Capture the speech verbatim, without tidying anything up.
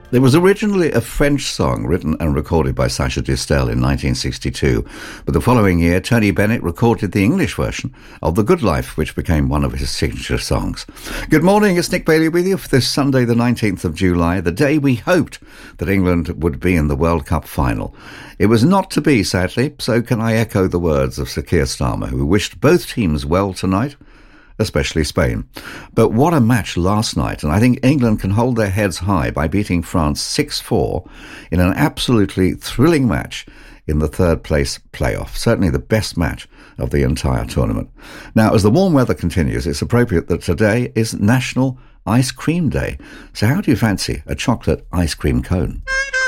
It was originally a French song written and recorded by Sacha Distel in nineteen sixty-two, but the following year Tony Bennett recorded the English version of The Good Life, which became one of his signature songs. Good morning, it's Nick Bailey with you for this Sunday the nineteenth of July, the day we hoped that England would be in the World Cup final. It was not to be, sadly, so can I echo the words of Sir Keir Starmer, who wished both teams well tonight, especially Spain. But what a match last night, and I think England can hold their heads high by beating France six four in an absolutely thrilling match in the third place playoff. Certainly the best match of the entire tournament. Now, as the warm weather continues, it's appropriate that today is National Ice Cream Day. So how do you fancy a chocolate ice cream cone?